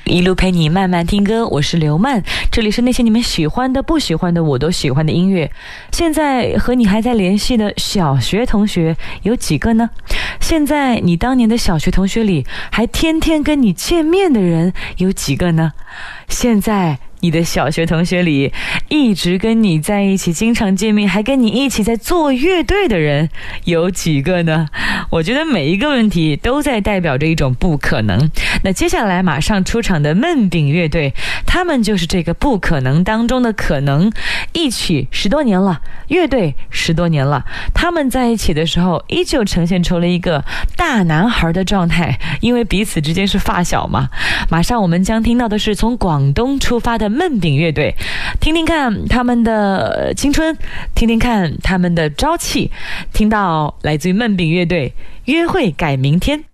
一路陪你慢慢听歌，我是刘曼，这里是那些你们喜欢的不喜欢的我都喜欢的音乐。现在和你还在联系的小学同学有几个呢？现在你当年的小学同学里还天天跟你见面的人有几个呢？现在你的小学同学里一直跟你在一起，经常见面，还跟你一起在做乐队的人有几个呢？我觉得每一个问题都在代表着一种不可能。那接下来马上出场的焖饼乐队，他们就是这个不可能当中的可能。一起10多年了，乐队10多年了，他们在一起的时候依旧呈现出了一个大男孩的状态，因为彼此之间是发小嘛。马上我们将听到的是从广东出发的焖饼乐队，听听看他们的青春，听听看他们的朝气，听到来自于焖饼乐队约会改明天。